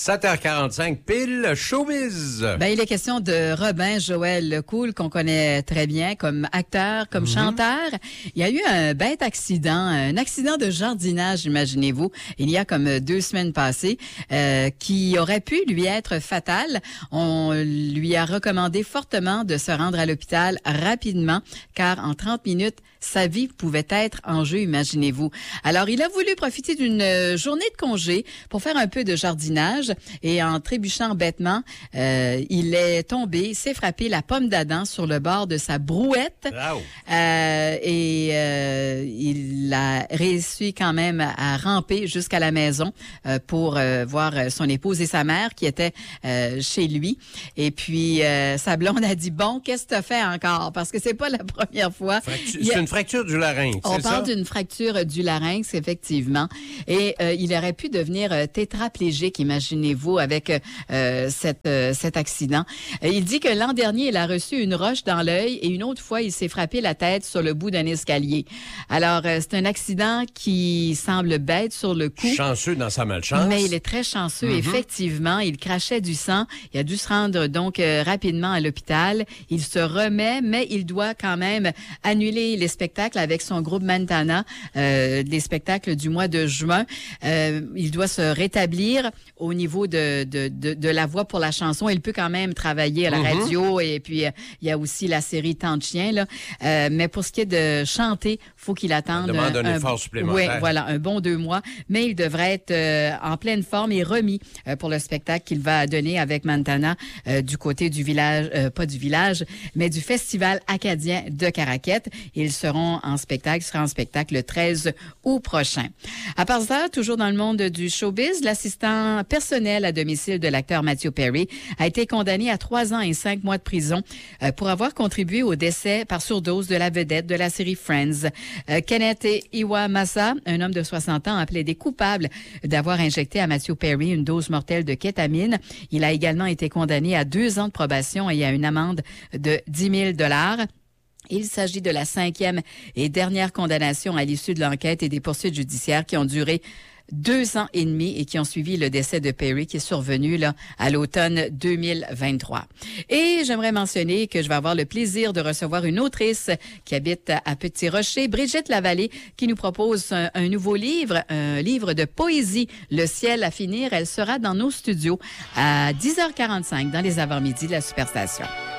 7h45, pile, showbiz. Ben, il est question de Robin Joël Lecoul, qu'on connaît très bien comme acteur, comme chanteur. Il y a eu un bête accident, un accident de jardinage, imaginez-vous, il y a comme 2 semaines passées, qui aurait pu lui être fatal. On lui a recommandé fortement de se rendre à l'hôpital rapidement, car en 30 minutes, sa vie pouvait être en jeu, imaginez-vous. Alors, il a voulu profiter d'une journée de congé pour faire un peu de jardinage et en trébuchant bêtement, il est tombé, s'est frappé la pomme d'Adam sur le bord de sa brouette. Wow. Il a réussi quand même à ramper jusqu'à la maison pour voir son épouse et sa mère qui étaient chez lui. Et puis, sa blonde a dit, bon, qu'est-ce que tu as fait encore? Parce que c'est pas la première fois. C'est une fracture du larynx, on parle d'une fracture du larynx, effectivement. Et il aurait pu devenir tétraplégique, imaginez-vous, avec cet accident. Il dit que l'an dernier, il a reçu une roche dans l'œil et une autre fois, il s'est frappé la tête sur le bout d'un escalier. Alors, c'est un accident qui semble bête sur le coup. Chanceux dans sa malchance. Mais il est très chanceux, effectivement. Il crachait du sang. Il a dû se rendre donc rapidement à l'hôpital. Il se remet, mais il doit quand même annuler les spectacles avec son groupe Montana, les spectacles du mois de juin. Il doit se rétablir au niveau de la voix pour la chanson. Il peut quand même travailler à la radio et puis il y a aussi la série Tant de chiens là. Mais pour ce qui est de chanter, faut qu'il attende un effort supplémentaire. Oui, voilà, un bon 2 mois. Mais il devrait être en pleine forme et remis pour le spectacle qu'il va donner avec Montana du côté du village, pas du village, mais du Festival acadien de Caraquette. Ils seront en spectacle, sera en spectacle le 13 août prochain. À part ça, toujours dans le monde du showbiz, l'assistant personnel à domicile de l'acteur Matthew Perry a été condamné à 3 ans et 5 mois de prison pour avoir contribué au décès par surdose de la vedette de la série Friends. Kenneth Iwamasa, un homme de 60 ans, a plaidé coupable d'avoir injecté à Matthew Perry une dose mortelle de kétamine. Il a également été condamné à 2 ans de probation et à une amende de 10 000 $. Il s'agit de la 5e et dernière condamnation à l'issue de l'enquête et des poursuites judiciaires qui ont duré 2 ans et demi et qui ont suivi le décès de Perry qui est survenu là à l'automne 2023. Et j'aimerais mentionner que je vais avoir le plaisir de recevoir une autrice qui habite à Petit-Rocher, Brigitte Lavallée, qui nous propose un nouveau livre, un livre de poésie, Le ciel à finir. Elle sera dans nos studios à 10h45 dans les avant-midi de la Superstation.